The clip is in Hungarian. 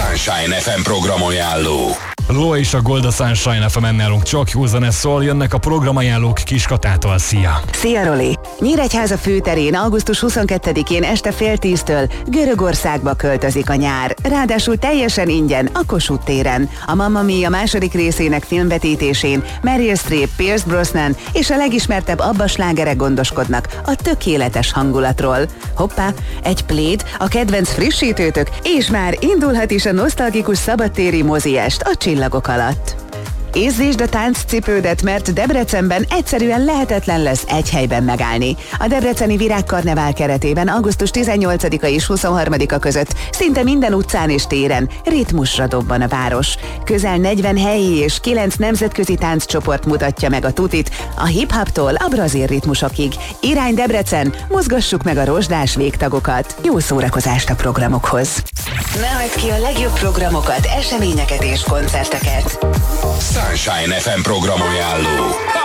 Sunshine FM programajánló. Ló és a Gold a Sunshine FM-en nálunk csak jó zene szól, jönnek a programajánlók Kiskatától. Szia! Szia, Roli! Nyíregyháza főterén augusztus 22-én este fél 10-től Görögországba költözik a nyár. Ráadásul teljesen ingyen a Kossuth téren. A Mamma Mia második részének filmvetítésén Meryl Streep, Pierce Brosnan és a legismertebb ABBA slágerek gondoskodnak a tökéletes hangulatról. Hoppá, egy pléd, a kedvenc frissítőtök, és már indulhat is a nosztalgikus szabadtéri moziest a csillagok alatt. Észrésd a tánccipődet, mert Debrecenben egyszerűen lehetetlen lesz egy helyben megállni. A debreceni Virágkarnevál keretében augusztus 18-a és 23-a között szinte minden utcán és téren ritmusra dobban a város. Közel 40 helyi és 9 nemzetközi tánccsoport mutatja meg a tutit, a hip-hoptól a brazil ritmusokig. Irány Debrecen, mozgassuk meg a rozsdás végtagokat. Jó szórakozást a programokhoz! Ne hagyd ki a legjobb programokat, eseményeket és koncerteket. Sunshine FM programajánló.